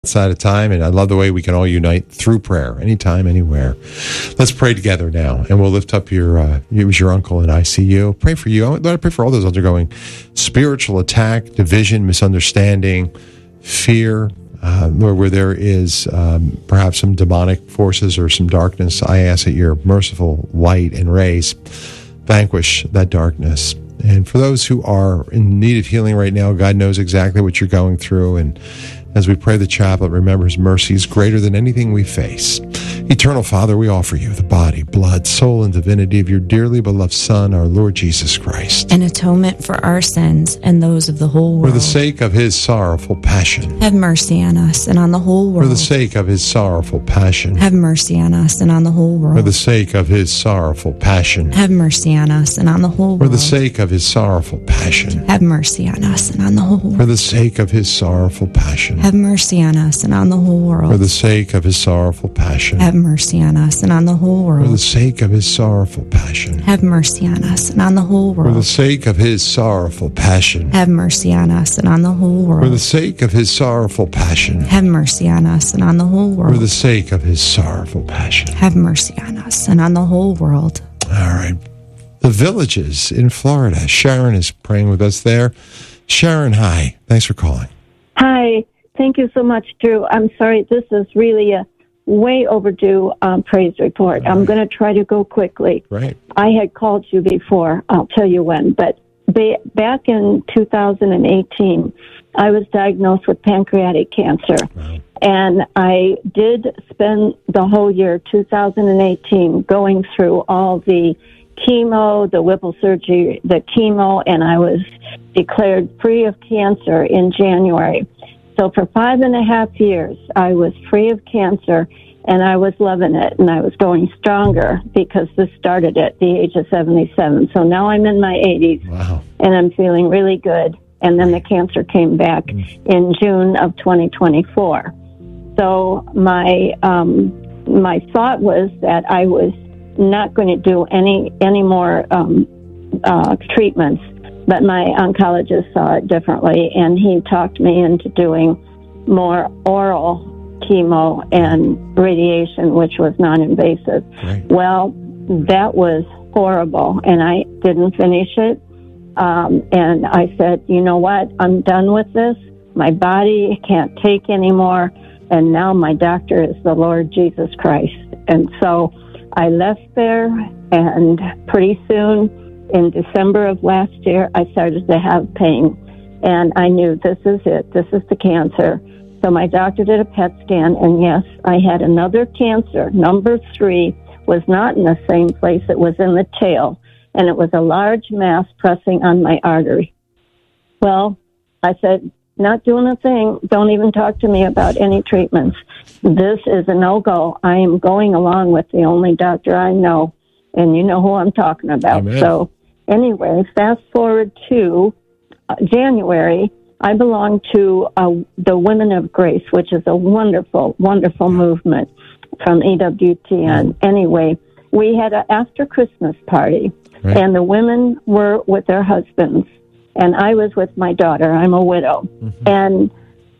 Side of time, and I love the way we can all unite through prayer, anytime, anywhere. Let's pray together now, and we'll lift up your uncle in ICU. Pray for you. I pray for all those undergoing spiritual attack, division, misunderstanding, fear, where there is perhaps some demonic forces or some darkness. I ask that your merciful light and rays vanquish that darkness. And for those who are in need of healing right now, God knows exactly what you're going through, and as we pray the chaplet, remember his mercy is greater than anything we face. Eternal Father, we offer you the body, blood, soul, and divinity of your dearly beloved Son, our Lord Jesus Christ. An atonement for our sins and those of the whole world. For the sake of his sorrowful passion. Have mercy on us and on the whole world. For the sake of his sorrowful passion. Have mercy on us and on the whole world. For the sake of his sorrowful passion. Have mercy on us and on the whole world. For the sake of his sorrowful passion. Have mercy on us and on the whole world. For the sake of his sorrowful passion. Have mercy on us and on the whole world. For the sake of his sorrowful passion. Have mercy on us and on the whole world. For the sake of his sorrowful passion. Have mercy on us and on the whole world. For the sake of his sorrowful passion. Have mercy on us and on the whole world. For the sake of his sorrowful passion. Have mercy on us and on the whole world. For the sake of his sorrowful passion. Have mercy on us and on the whole world. All right. The Villages in Florida. Sharon is praying with us there. Sharon, hi. Thanks for calling. Hi. Thank you so much, Drew. I'm sorry. This is really a way overdue praise report. I'm going to try to go quickly. Right. I had called you before. I'll tell you when. But back in 2018, I was diagnosed with pancreatic cancer. Wow. And I did spend the whole year 2018 going through all the chemo, the Whipple surgery, the chemo, and I was declared free of cancer in January. So for 5.5 years, I was free of cancer, and I was loving it, and I was going stronger because this started at the age of 77. So now I'm in my 80s, Wow. and I'm feeling really good. And then the cancer came back in June of 2024. So my thought was that I was not going to do any more treatments. But my oncologist saw it differently, and he talked me into doing more oral chemo and radiation, which was non-invasive. Right. Well, that was horrible, and I didn't finish it. And I said, you know what? I'm done with this. My body can't take anymore, and now my doctor is the Lord Jesus Christ. And so I left there, and pretty soon, in December of last year, I started to have pain, and I knew this is it. This is the cancer. So my doctor did a PET scan, and yes, I had another cancer. Number 3 was not in the same place. It was in the tail, and it was a large mass pressing on my artery. Well, I said, not doing a thing. Don't even talk to me about any treatments. This is a no-go. I am going along with the only doctor I know, and you know who I'm talking about. Amen. So anyway, fast forward to January, I belong to the Women of Grace, which is a wonderful, wonderful movement from EWTN. Anyway, we had an after Christmas party, Right. and the women were with their husbands, and I was with my daughter. I'm a widow. Mm-hmm. And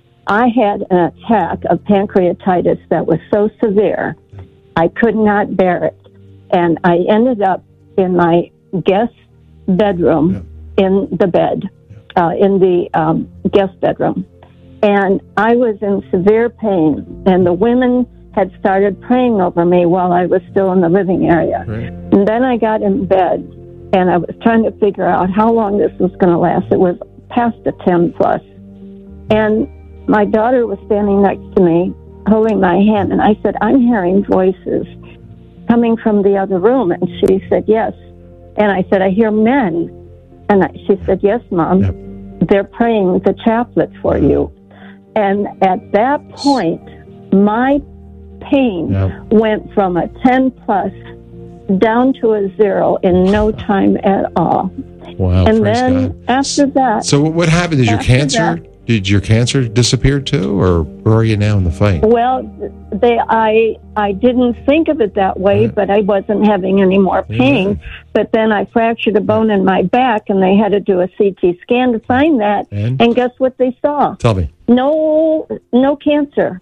I had an attack of pancreatitis that was so severe, I could not bear it. And I ended up in my guest bedroom, in the bed, in the guest bedroom. And I was in severe pain, and the women had started praying over me while I was still in the living area. Right. And then I got in bed, and I was trying to figure out how long this was going to last. It was past the 10 plus. And my daughter was standing next to me, holding my hand, and I said, I'm hearing voices coming from the other room. And she said, yes. And I said, I hear men. And she said, yes, Mom. Yep. They're praying the chaplet for you. And at that point, my pain went from a 10 plus down to a 0 in no time at all. Wow. And praise then God. after that... So what happened? Is your cancer did your cancer disappear too, or where are you now in the fight? Well, I didn't think of it that way, but I wasn't having any more pain. But then I fractured a bone in my back, and they had to do a CT scan to find that. And guess what they saw? Tell me. No cancer.